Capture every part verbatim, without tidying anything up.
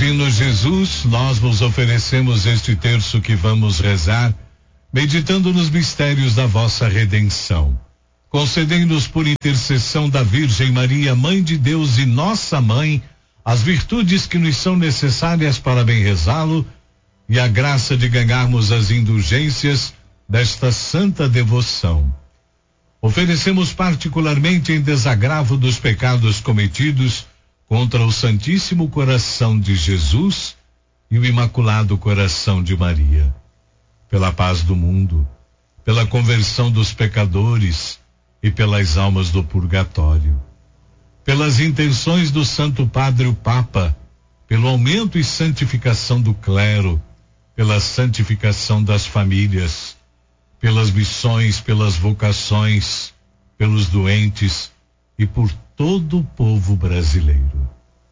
Divino Jesus, nós vos oferecemos este terço que vamos rezar, meditando nos mistérios da vossa redenção. Concedei-nos por intercessão da Virgem Maria, Mãe de Deus e nossa Mãe, as virtudes que nos são necessárias para bem rezá-lo e a graça de ganharmos as indulgências desta santa devoção. Oferecemos particularmente em desagravo dos pecados cometidos contra o Santíssimo Coração de Jesus e o Imaculado Coração de Maria, pela paz do mundo, pela conversão dos pecadores e pelas almas do purgatório, pelas intenções do Santo Padre o Papa, pelo aumento e santificação do clero, pela santificação das famílias, pelas missões, pelas vocações, pelos doentes e por todo o povo brasileiro.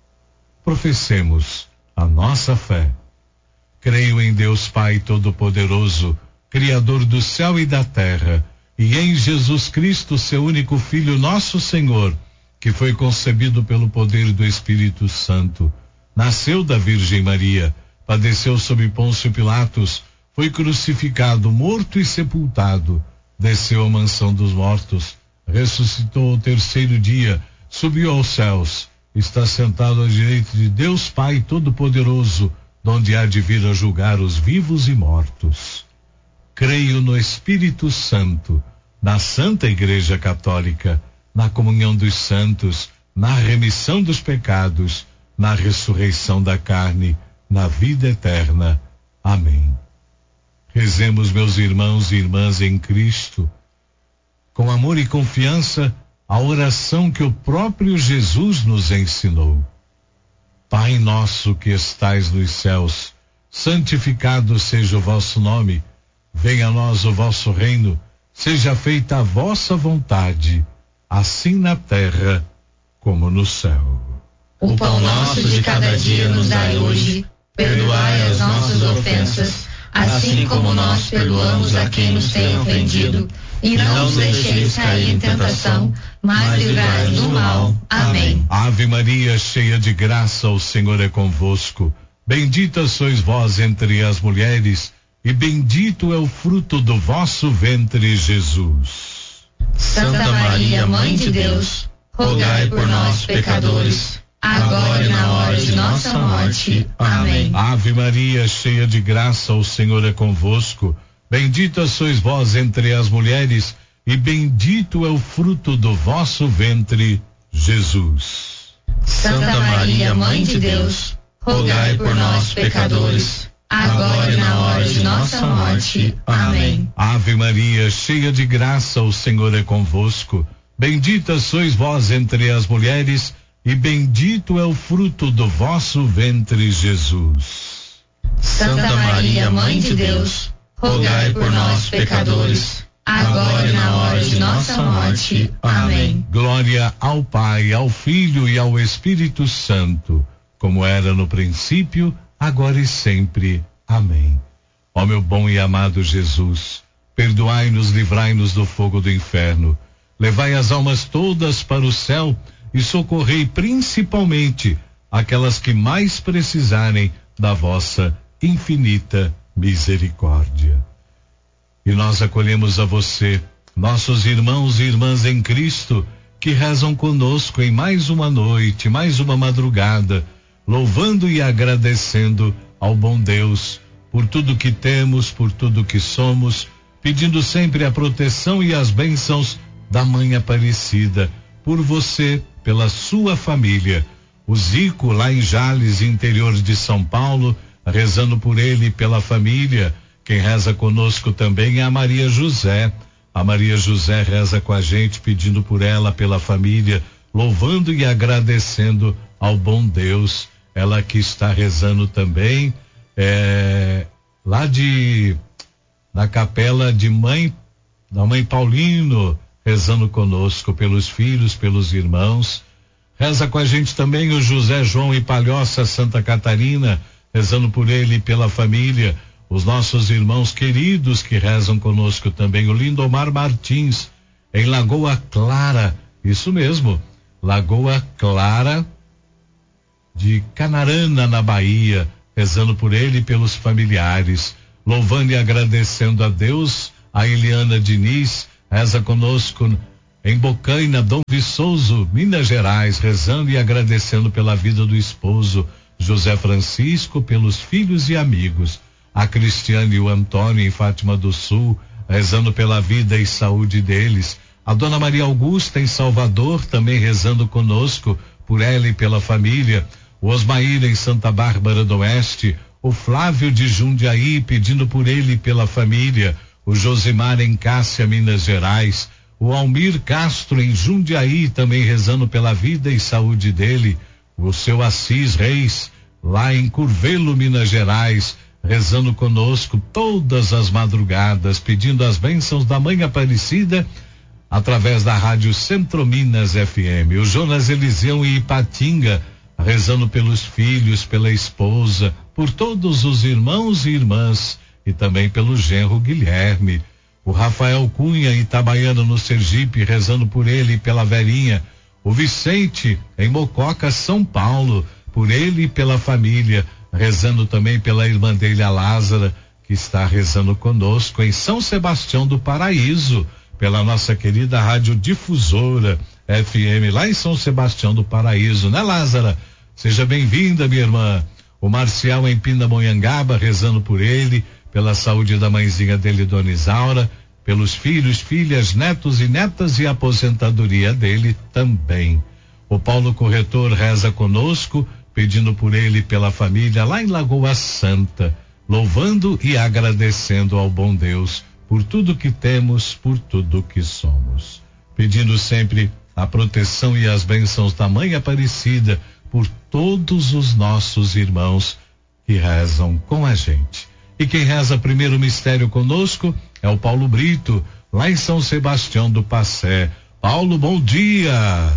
Professemos a nossa fé. Creio em Deus Pai Todo-Poderoso, Criador do céu e da terra, e em Jesus Cristo, seu único Filho, nosso Senhor, que foi concebido pelo poder do Espírito Santo, nasceu da Virgem Maria, padeceu sob Pôncio Pilatos, foi crucificado, morto e sepultado, desceu à mansão dos mortos, ressuscitou ao terceiro dia, subiu aos céus, está sentado à direita de Deus Pai Todo-Poderoso, donde há de vir a julgar os vivos e mortos. Creio no Espírito Santo, na Santa Igreja Católica, na comunhão dos santos, na remissão dos pecados, na ressurreição da carne, na vida eterna. Amém. Rezemos, meus irmãos e irmãs em Cristo, com amor e confiança, a oração que o próprio Jesus nos ensinou. Pai nosso que estais nos céus, santificado seja o vosso nome, venha a nós o vosso reino, seja feita a vossa vontade, assim na terra como no céu. O pão nosso de cada dia nos dai hoje, perdoai as nossas ofensas, assim como nós perdoamos a quem nos tem ofendido, e não nos deixeis cair em tentação, mas livrai-nos do mal. Amém. Ave Maria, cheia de graça, o Senhor é convosco. Bendita sois vós entre as mulheres, e bendito é o fruto do vosso ventre, Jesus. Santa Maria, Mãe de Deus, rogai por nós, pecadores, agora e na hora de nossa morte. Amém. Ave Maria, cheia de graça, o Senhor é convosco. Bendita sois vós entre as mulheres, e bendito é o fruto do vosso ventre, Jesus. Santa Maria, Mãe de Deus, rogai por nós, pecadores, agora e na hora de nossa morte. Amém. Ave Maria, cheia de graça, o Senhor é convosco. Bendita sois vós entre as mulheres, e bendito é o fruto do vosso ventre, Jesus. Santa Maria, Mãe de Deus, rogai por nós, pecadores, agora e na hora de nossa morte. Amém. Glória ao Pai, ao Filho e ao Espírito Santo, como era no princípio, agora e sempre. Amém. Ó meu bom e amado Jesus, perdoai-nos, livrai-nos do fogo do inferno, levai as almas todas para o céu e socorrei principalmente aquelas que mais precisarem da vossa infinita misericórdia. E nós acolhemos a você, nossos irmãos e irmãs em Cristo, que rezam conosco em mais uma noite, mais uma madrugada, louvando e agradecendo ao bom Deus por tudo que temos, por tudo que somos, pedindo sempre a proteção e as bênçãos da Mãe Aparecida, por você, pela sua família. O Zico, lá em Jales, interior de São Paulo, rezando por ele e pela família. Quem reza conosco também é a Maria José. A Maria José reza com a gente, pedindo por ela, pela família, louvando e agradecendo ao bom Deus. Ela que está rezando também, é, lá de, na capela de mãe, da mãe Paulino, rezando conosco pelos filhos, pelos irmãos. Reza com a gente também o José João e Palhoça, Santa Catarina, rezando por ele e pela família. Os nossos irmãos queridos que rezam conosco também, o Lindomar Martins, em Lagoa Clara, isso mesmo, Lagoa Clara, de Canarana, na Bahia, rezando por ele e pelos familiares, louvando e agradecendo a Deus. A Eliana Diniz reza conosco em Bocaina, Dom Viçoso, Minas Gerais, rezando e agradecendo pela vida do esposo José Francisco, pelos filhos e amigos. A Cristiane e o Antônio em Fátima do Sul, rezando pela vida e saúde deles. A Dona Maria Augusta em Salvador, também rezando conosco por ela e pela família. O Osmair em Santa Bárbara do Oeste. O Flávio de Jundiaí pedindo por ele e pela família. O Josimar em Cássia, Minas Gerais. O Almir Castro em Jundiaí, também rezando pela vida e saúde dele. O seu Assis Reis, lá em Curvelo, Minas Gerais, rezando conosco todas as madrugadas, pedindo as bênçãos da Mãe Aparecida, através da Rádio Centro Minas F M. O Jonas Eliseu em Ipatinga, rezando pelos filhos, pela esposa, por todos os irmãos e irmãs, e também pelo genro Guilherme. O Rafael Cunha em Itabaiana, no Sergipe, rezando por ele e pela Verinha. O Vicente em Mococa, São Paulo, por ele e pela família, rezando também pela irmã dele, a Lázara, que está rezando conosco em São Sebastião do Paraíso, pela nossa querida Rádio Difusora F M, lá em São Sebastião do Paraíso, né, Lázara? Seja bem-vinda, minha irmã. O Marcial em Pindamonhangaba, rezando por ele, pela saúde da mãezinha dele, Dona Isaura, pelos filhos, filhas, netos e netas e a aposentadoria dele também. O Paulo Corretor reza conosco, pedindo por ele e pela família lá em Lagoa Santa, louvando e agradecendo ao bom Deus por tudo que temos, por tudo que somos. Pedindo sempre a proteção e as bênçãos da Mãe Aparecida por todos os nossos irmãos que rezam com a gente. E quem reza primeiro mistério conosco é o Paulo Brito, lá em São Sebastião do Passé. Paulo, bom dia.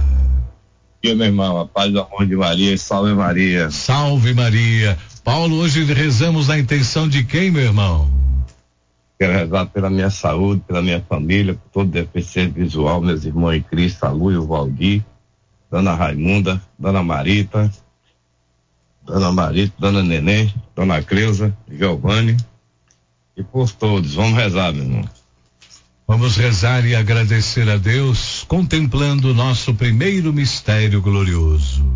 Bom dia, meu irmão. A paz do amor de Maria e salve Maria. Salve Maria. Paulo, hoje rezamos na intenção de quem, meu irmão? Quero rezar pela minha saúde, pela minha família, por todo deficiente visual, meus irmãos em Cristo, a Lu e o Valdir, Dona Raimunda, Dona Marita, Dona Marita, Dona Neném, Dona Cleusa, Giovanni e por todos. Vamos rezar, meu irmão. Vamos rezar e agradecer a Deus, contemplando o nosso primeiro mistério glorioso.